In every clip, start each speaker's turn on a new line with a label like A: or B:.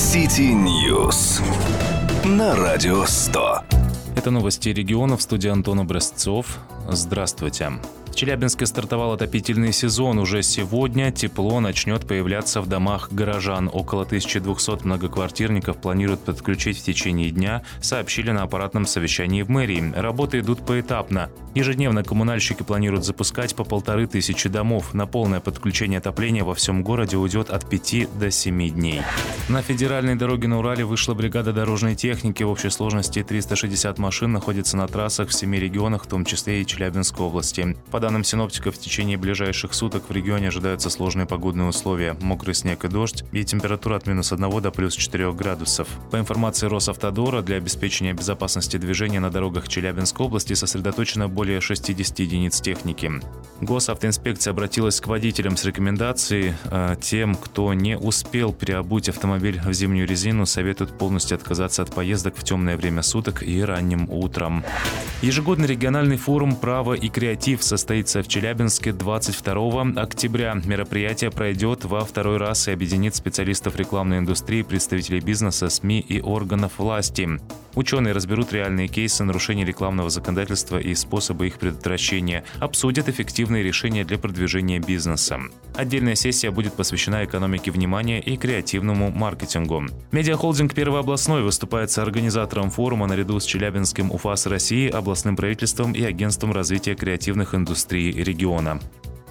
A: City News на Радио 100.
B: Это новости региона, в студии Антон Образцов. Здравствуйте. В Челябинске стартовал отопительный сезон. Уже сегодня тепло начнет появляться в домах горожан. Около 1200 многоквартирников планируют подключить в течение дня, сообщили на аппаратном совещании в мэрии. Работы идут поэтапно. Ежедневно коммунальщики планируют запускать по 1500 домов. На полное подключение отопления во всем городе уйдет от 5 до 7 дней. На федеральной дороге на Урале вышла бригада дорожной техники. В общей сложности 360 машин находятся на трассах в 7 регионах, в том числе и Челябинской области. По данным синоптиков, в течение ближайших суток в регионе ожидаются сложные погодные условия. Мокрый снег и дождь, и температура от -1 до +4 градусов. По информации Росавтодора, для обеспечения безопасности движения на дорогах Челябинской области сосредоточено более 60 единиц техники. Госавтоинспекция обратилась к водителям с рекомендацией. Тем, кто не успел переобуть автомобиль в зимнюю резину, советуют полностью отказаться от поездок в темное время суток и ранним утром. Ежегодный региональный форум «Право и креатив» состоится в Челябинске 22 октября. Мероприятие пройдет во второй раз и объединит специалистов рекламной индустрии, представителей бизнеса, СМИ и органов власти. Ученые разберут реальные кейсы нарушений рекламного законодательства и способы их предотвращения, обсудят эффективные решения для продвижения бизнеса. Отдельная сессия будет посвящена экономике внимания и креативному маркетингу. Медиахолдинг «Первый областной» выступает соорганизатором форума наряду с Челябинским УФАС России, областным правительством и Агентством развития креативных индустрий региона.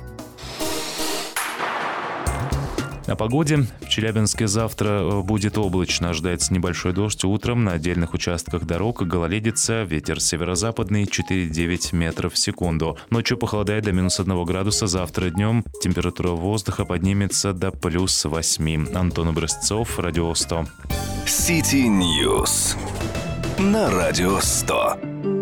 B: О погоде. В Челябинске завтра будет облачно. Ожидается небольшой дождь утром. На отдельных участках дорог гололедица. Ветер северо-западный 4,9 метров в секунду. Ночью похолодает до -1 градуса. Завтра днем температура воздуха поднимется до +8. Антон Образцов, Радио 100.
A: City News на Радио 100.